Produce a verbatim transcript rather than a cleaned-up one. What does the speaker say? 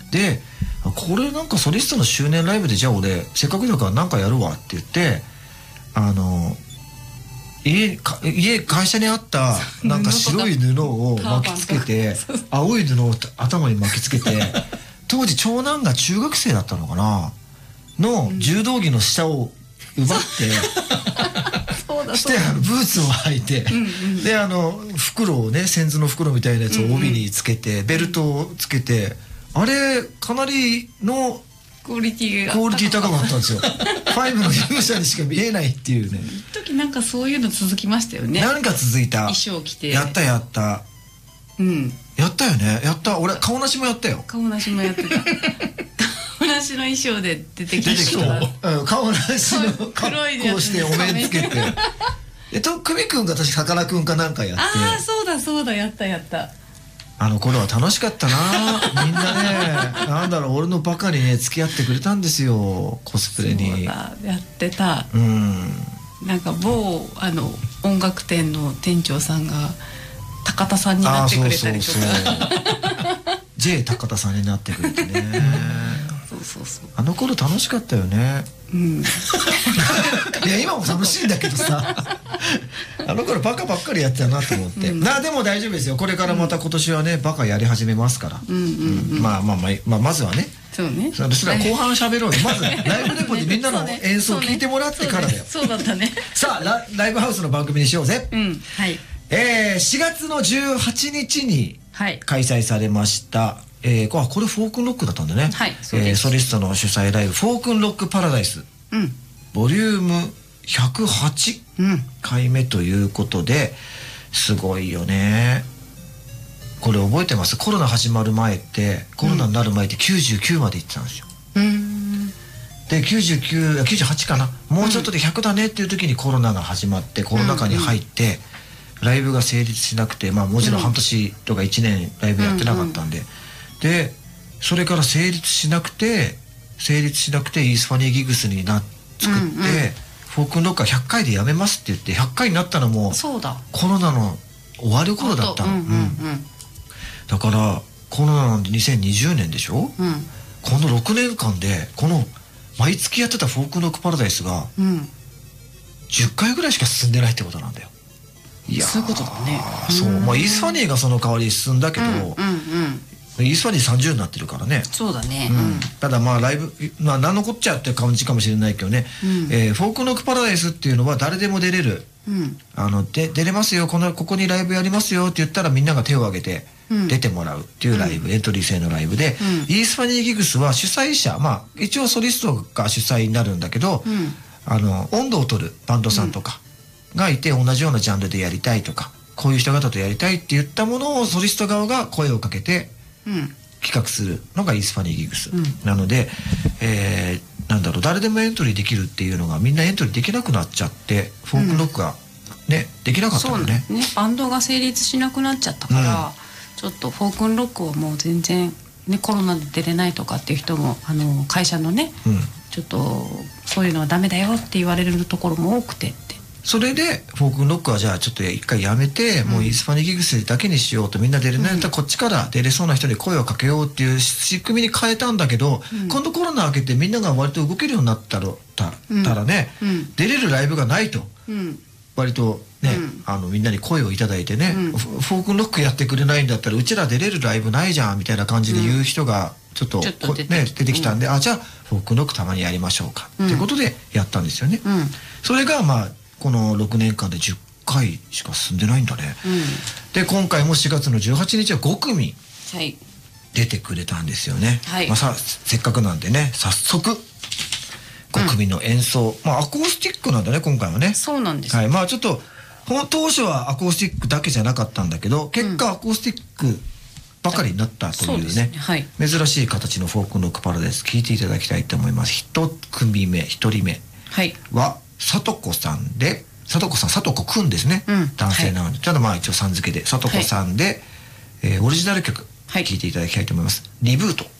でこれなんかソリストの周年ライブでじゃあ俺せっかくだから何かやるわって言ってあの家か家会社にあったなんか白い布を巻きつけて青い布を頭に巻きつけて当時長男が中学生だったのかなの柔道着の下を奪ってしてあのブーツを履いてであの袋をね線図の袋みたいなやつを帯につけてベルトをつけてあれかなりのクオリティがクオリティ高かったんですよ。ファイブの勇者にしか見えないっていうね。 一時なんかそういうの続きましたよね。 何か続いた。 衣装着て。 やったやった。 うん。 やったよね。やった。俺顔なしもやったよ。 顔なしもやってた。顔なしの衣装で出てきた。 出てきた。うん、顔なしの格好してお面つけて。えと久美君が私さかなクンかなんかやって。 ああそうだそうだやったやった。 あの頃は楽しかったな。みんなねなんだろう俺のバカにね付き合ってくれたんですよコスプレに。 そうだやってた。 うん。 なんか某あの音楽店の店長さんが高田さんになってくれたりとか。J 高田さんになってくれてね。 そうそうそう。 あの頃楽しかったよね。うん。いや今も楽しいんだけどさ。あの頃バカばっかりやってたなと思って、うん、なでも大丈夫ですよこれからまた今年はねバカやり始めますからまあまあまあ、まあ、まずはねそうねそれは後半喋ろうよまずライブレポでみんなの演奏を聞いてもらってからだよそうだったねさあ ラ, ライブハウスの番組にしようぜ、 うんはいえー、しがつのじゅうはちにちに開催されました、はいえー、これフォークンロックだったんだね、はいそうですえー、ソリストの主催ライブフォークンロックパラダイス、うん、ボリュームひゃくはちかいめということですごいよね。これ覚えてます？コロナ始まる前ってコロナになる前ってきゅうじゅうきゅうまで行ってたんですよ。うんできゅうじゅうきゅう、きゅうじゅうはちかなもうちょっとでひゃくだねっていう時にコロナが始まってコロナ禍に入ってライブが成立しなくてまあもちろん半年とかいちねんライブやってなかったんででそれから成立しなくて成立しなくてイースファニーギグスにな作って、うんうんフォークンロックはひゃっかいでやめますって言ってひゃっかいになったのもコロナの終わる頃だったのだからコロナなんてにせんにじゅうねんでしょ、うん、このろくねんかんでこの毎月やってたフォークンロックパラダイスがじゅっかいぐらいしか進んでないってことなんだよ。 いやそういうことだね。 そうまあイースファニーがその代わり進んだけど、うんうんうんイースファニーさんじゅうになってるからね。 そうだね、 うん、ただまあライブまあ何のこっちゃって感じかもしれないけどね、うんえー、フォークンロックパラダイスっていうのは誰でも出れる、うん、あので出れますよこのここにライブやりますよって言ったらみんなが手を挙げて出てもらうっていうライブ、うん、エントリー制のライブで、うん、イースファニーギグスは主催者まあ一応ソリストが主催になるんだけど、うん、あの温度を取るバンドさんとかがいて同じようなジャンルでやりたいとかこういう人方とやりたいって言ったものをソリスト側が声をかけて、うん企画するのがイースファニーギグス、うん、なので、えー、なんだろう誰でもエントリーできるっていうのがみんなエントリーできなくなっちゃってフォークロックがね、うん、できなかったのね。 そうねバンドが成立しなくなっちゃったから、うん、ちょっとフォークロックはもう全然、ね、コロナで出れないとかっていう人もあの会社のね、うん、ちょっとそういうのはダメだよって言われるところも多くてってそれでフォークンロックはじゃあちょっと一回やめて、うん、もうイースファニーギグスだけにしようとみんな出れないんだったらこっちから出れそうな人に声をかけようっていう仕組みに変えたんだけど、うん、今度コロナ明けてみんなが割と動けるようになったら、た、うん、たらね、うん、出れるライブがないと、うん、割とね、うん、あのみんなに声をいただいてね、うん、フォークンロックやってくれないんだったらうちら出れるライブないじゃんみたいな感じで言う人がちょっと、うん、こね、出てきたんで、うん、あじゃあフォークンロックたまにやりましょうか、うん、ってことでやったんですよね。うん、それがまあこのろくねんかんでじゅっかいしか進んでないんだね、うん、で今回もしがつのじゅうはちにちはごくみ出てくれたんですよね、はいまあ、させっかくなんでね早速ごくみの演奏、うんまあアコースティックなんだね今回はね。 そうなんです、 はいまあ、ちょっと当初はアコースティックだけじゃなかったんだけど結果アコースティックばかりになったというね、はい、珍しい形のフォークンロックパラダイス聴いていただきたいと思います。一組目一人目はさとこさんでさとこさんさとこくんですね、うん、男性なので、はい、ちょっとまあ一応さん付けでさとこさんで、はいえー、オリジナル曲聴いていただきたいと思います、はい、リブート。